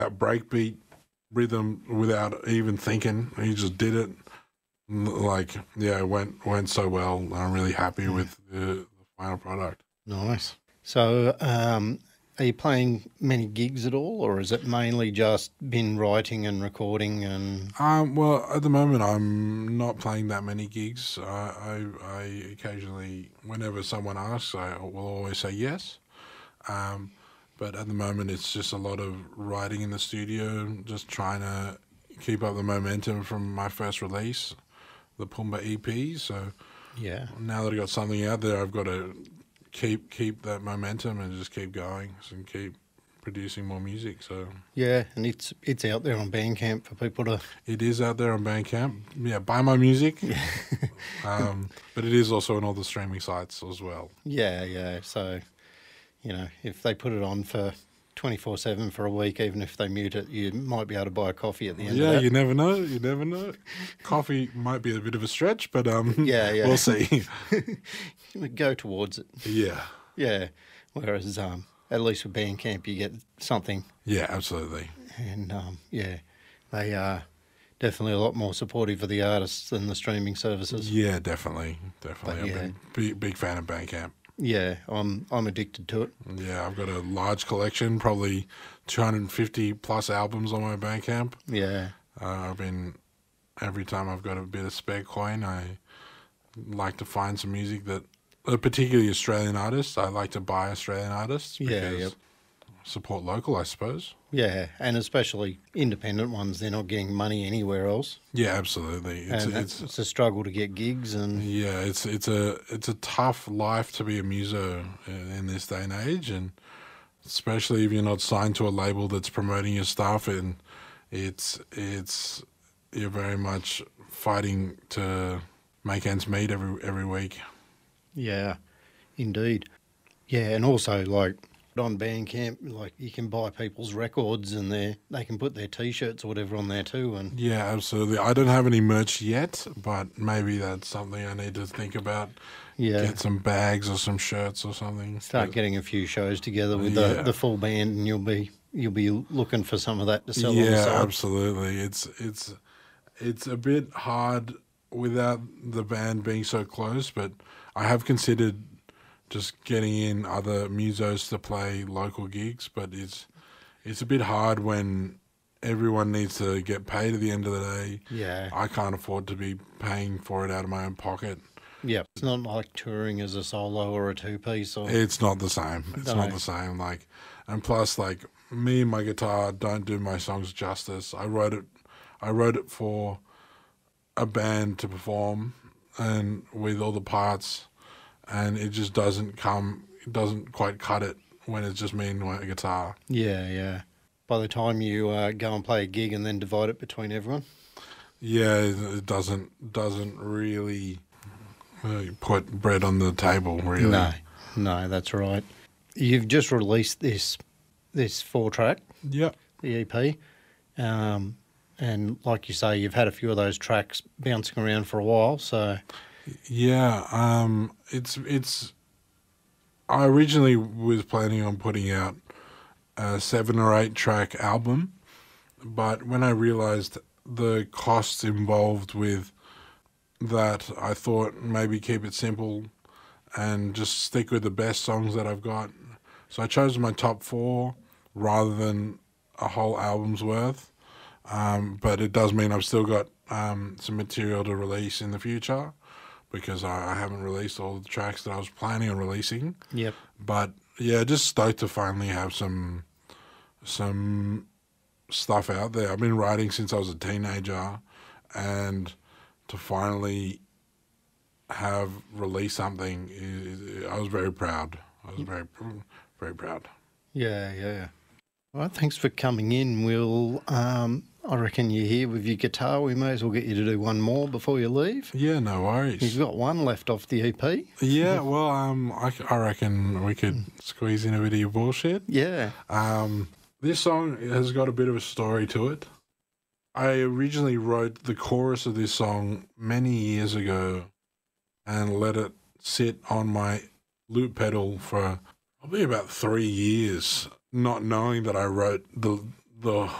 that breakbeat rhythm without even thinking. He just did it. Like, yeah, it went so well. I'm really happy with the final product. Nice. So, are you playing many gigs at all, or is it mainly just been writing and recording and? Well, at the moment, I'm not playing that many gigs. I occasionally, whenever someone asks, I will always say yes. Um, but at the moment, it's just a lot of writing in the studio, just trying to keep up the momentum from my first release, the Pumbaa EP. So Yeah. now that I got something out there, I've got to keep that momentum and just keep going and keep producing more music. So Yeah, and it's out there on Bandcamp for people to. it is out there on Bandcamp. Yeah, buy my music. But it is also on all the streaming sites as well. Yeah, yeah. So, if they put it on for 24/7 for a week, even if they mute it, you might be able to buy a coffee at the end of Yeah, that. you never know. You never know. Coffee might be a bit of a stretch, but Yeah, yeah. we'll see. Go towards it. Yeah, Yeah. Whereas, at least with Bandcamp, you get something. yeah, absolutely. And, they are definitely a lot more supportive of the artists than the streaming services. Yeah, definitely. But I've been big fan of Bandcamp. Yeah, I'm addicted to it. Yeah, I've got a large collection, probably 250 plus albums on my Bandcamp. Yeah. Every time I've got a bit of spare coin, I like to find some music that, particularly Australian artists, I like to buy Australian artists Yeah, because yep. support local, I suppose. Yeah, and especially independent ones, they're not getting money anywhere else. Yeah, absolutely. It's a struggle to get gigs and Yeah, it's a tough life to be a muso in this day and age, and especially if you're not signed to a label that's promoting your stuff, and it's you're very much fighting to make ends meet every week. yeah, indeed. Yeah, and also like on Bandcamp, like you can buy people's records and they can put their T-shirts or whatever on there too. And Yeah, absolutely. I don't have any merch yet, but maybe that's something I need to think about. yeah, Get some bags or some shirts or something. start getting a few shows together with Yeah. the full band, and you'll be looking for some of that to sell on the Yeah, side. absolutely. It's a bit hard without the band being so close, but I have considered just getting in other musos to play local gigs, but it's a bit hard when everyone needs to get paid at the end of the day. Yeah, I can't afford to be paying for it out of my own pocket. yeah. It's not like touring as a solo or a two-piece or It's not the same. It's No. not the same. Like, and plus, like, me and my guitar don't do my songs justice. I wrote it for a band to perform, and with all the parts, and it just doesn't quite cut it when it's just me and my guitar. Yeah, yeah. By the time you go and play a gig and then divide it between everyone. Yeah, it doesn't really put bread on the table, really. No, that's right. You've just released this 4-track, Yeah. the EP, and like you say, you've had a few of those tracks bouncing around for a while. So Yeah, it's. I originally was planning on putting out a 7 or 8 track album, but when I realized the costs involved with that, I thought maybe keep it simple and just stick with the best songs that I've got. So I chose my top 4 rather than a whole album's worth. But it does mean I've still got some material to release in the future, because I haven't released all the tracks that I was planning on releasing. yep, But yeah, just stoked to finally have some stuff out there. I've been writing since I was a teenager, and to finally have released something, I was very proud. I was very proud. yeah, yeah. All right, thanks for coming in. We'll, I reckon you're here with your guitar. We may as well get you to do one more before you leave. Yeah, no worries. You've got one left off the EP. Yeah, well, I reckon we could squeeze in a bit of your bullshit. Yeah. This song has got a bit of a story to it. I originally wrote the chorus of this song many years ago and let it sit on my loop pedal for probably about 3 years, not knowing that I wrote the